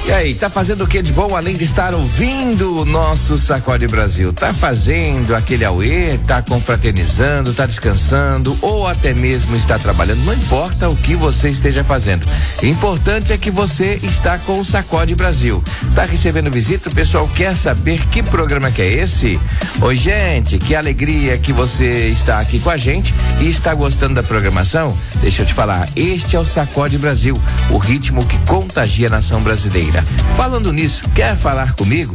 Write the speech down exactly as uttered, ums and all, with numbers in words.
E aí, tá fazendo o que de bom além de estar ouvindo o nosso Sacode Brasil? Tá fazendo aquele auê, tá confraternizando, tá descansando ou até mesmo está trabalhando, não importa o que você esteja fazendo. O importante é que você está com o Sacode Brasil. Tá recebendo visita, o pessoal quer saber que programa que é esse? Oi, gente, que alegria que você está aqui com a gente e está gostando da programação? Deixa eu te falar, este é o Sacode Brasil, o ritmo que contagia a nação brasileira. Falando nisso, quer falar comigo?